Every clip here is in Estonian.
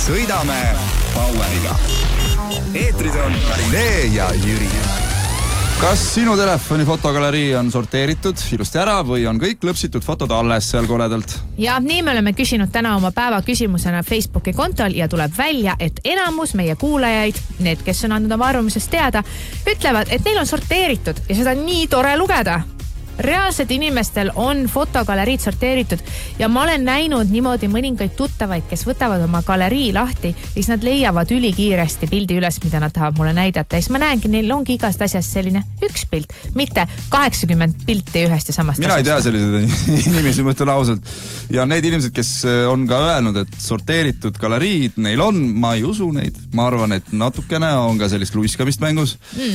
sõidame Poweriga. Eetris on Karinee ja Jüri. Kas sinu telefoni fotogalerii on sorteeritud ilusti ära või on kõik lõpsitud fotod alles seal koledalt? Ja nii me oleme küsinud täna oma päeva küsimusena Facebooki kontol ja tuleb välja, et enamus meie kuulajaid, need, kes on andnud oma arvamusest teada, ütlevad, et neil on sorteeritud ja seda on nii tore lugeda. Reaalselt inimestel on fotogaleriid sorteeritud ja ma olen näinud niimoodi mõningaid tuttavaid, kes võtavad oma galerii lahti ja siis nad leiavad ülikiiresti pildi üles, mida nad tahavad mulle näidata. Ja siis ma näengi, neil ongi igast asjast selline üks pilt, mitte 80 pilti ühest ja samast. Mina ei tea sellised inimesi, mõtlen ausalt. Ja need inimesed, kes on ka öelnud, et sorteeritud galeriid neil on, ma ei usu neid. Ma arvan, et natukene on ka sellist luiskamist mängus.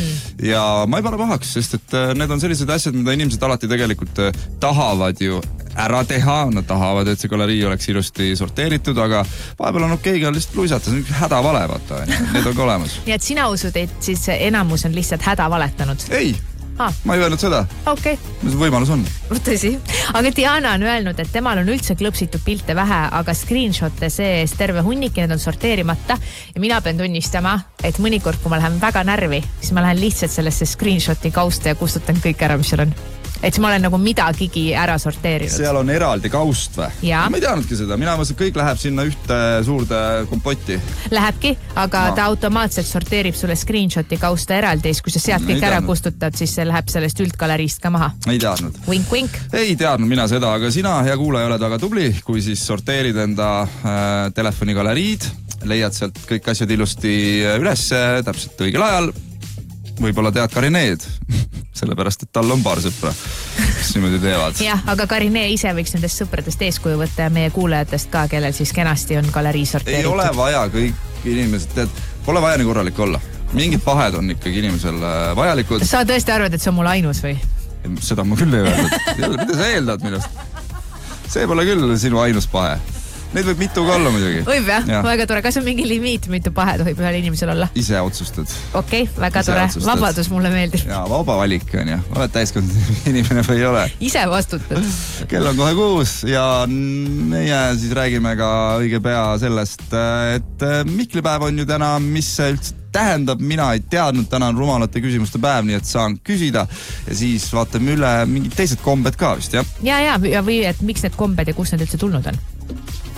Ja ma ei pane pahaks, sest et need on sellised asjad, mida inimesed alati tegelikult tahavad ju ära teha, nad tahavad, et see galerii oleks ilusti sorteeritud, aga vahepeal on okei, lihtsalt luisata, see on hädavale, vaata, need on ka olemas. Nii et sina usud, et siis enamus on lihtsalt hädavaletanud? Ei, ma ei öelnud seda. Okei. Mis võimalus on? Tõsi. Aga Diana on öelnud, et temal on üldse klõpsitud pilte vähe, aga screenshotte sees terve hunnik ja need on sorteerimata. Ja mina pean tunnistama, et mõnikord, kui ma lähen väga närvi, siis ma lähen lihtsalt sellesse screenshoti kausta ja kustutan kõik ära, mis seal on. Et ma olen nagu midagigi ära sorteerinud. Seal on eraldi kaust või? Ja. Ma ei teadnudki seda. Mina mõtlesin, kõik läheb sinna ühte suurde kompotti. Lähebki, aga ta automaatselt sorteerib sulle screenshoti kausta eraldi. Kui sa sealt kõik ära kustutad, siis see läheb sellest üldgaleriist ka maha. Ei teadnud. Wink, wink. Ei teadnud mina seda, aga sina, hea kuulaja, oled väga tubli, kui siis sorteerid enda telefonigaleriid, leiad sealt kõik asjad ilusti üles täpselt õigel ajal. Võib-olla tead Karineed, sellepärast, et tal on paar sõpra, kes niimoodi teevad. Jah, aga Karinee ise võiks nendest sõpradest eeskuju võtta ja meie kuulajatest ka, kellel siis kenasti on galerii sorteeritud. Ei ole vaja kõik inimesed, tead, pole vaja nii korralik olla. Mingid pahed on ikkagi inimesel vajalikud. Sa tõesti arvad, et see on mul ainus või? Seda ma küll ei öelnud. Mida sa eeldad minust? See pole küll sinu ainus pahe. Neid võib mitu ka olla muidugi. Võib jah? Väga tore. Kas on mingi limiit, mitu pahed võib ühel inimesel olla? Ise otsustad. Okei, väga tore. Vabadus mulle meeldib. Ja, vaba valik on ja. Oled täiskond inimene või ei ole. Ise vastutad. Kell on kohe 6 ja meie siis räägime ka õige pea sellest, et Mihklipäev on ju täna, mis see üldse tähendab, mina ei teadnud, täna on rumalate küsimuste päev, nii et saan küsida ja siis vaatame üle mingid teised kombed ka vist, jah? Ja, või et miks need kombed ja kus need üldse tulnud on?